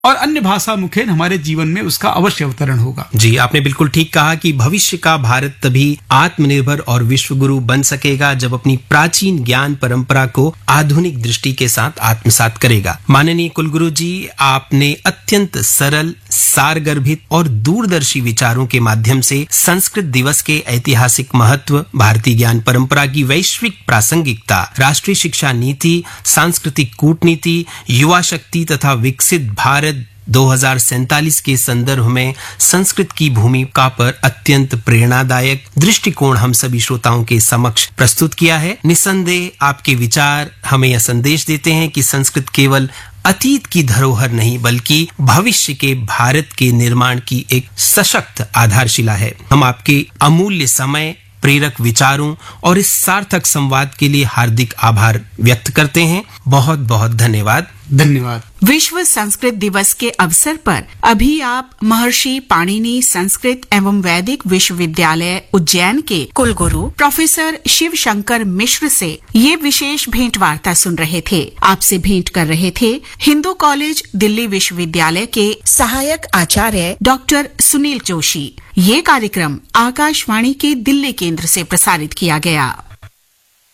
और अन्य भाषा मुखेन हमारे जीवन में उसका अवश्य अवतरण होगा। जी, आपने बिल्कुल ठीक कहा कि भविष्य का भारत तभी आत्मनिर्भर और विश्व गुरु बन सकेगा जब अपनी प्राचीन ज्ञान परंपरा को आधुनिक दृष्टि के साथ आत्मसात करेगा। माननीय कुलगुरु जी, आपने अत्यंत सरल, सारगर्भित और दूरदर्शी विचारों के माध्यम से संस्कृत दिवस के ऐतिहासिक महत्व, भारतीय ज्ञान परंपरा की वैश्विक प्रासंगिकता, राष्ट्रीय शिक्षा नीति, सांस्कृतिक कूटनीति, युवा शक्ति तथा विकसित भारत 2047 के संदर्भ में संस्कृत की भूमिका पर अत्यंत प्रेरणादायक दृष्टिकोण हम सभी श्रोताओं के समक्ष प्रस्तुत किया है। निसंदेह आपके विचार हमें यह संदेश देते हैं कि संस्कृत केवल अतीत की धरोहर नहीं बल्कि भविष्य के भारत के निर्माण की एक सशक्त आधारशिला है। हम आपके अमूल्य समय, प्रेरक विचारों और इस सार्थक संवाद के लिए हार्दिक आभार व्यक्त करते हैं। बहुत बहुत धन्यवाद। धन्यवाद। विश्व संस्कृत दिवस के अवसर पर अभी आप महर्षि पाणिनि संस्कृत एवं वैदिक विश्वविद्यालय उज्जैन के कुलगुरु प्रोफेसर शिव शंकर मिश्र से ये विशेष भेंट वार्ता सुन रहे थे। आपसे भेंट कर रहे थे हिंदू कॉलेज दिल्ली विश्वविद्यालय के सहायक आचार्य डॉक्टर सुनील जोशी। ये कार्यक्रम आकाशवाणी के दिल्ली केंद्र से प्रसारित किया गया।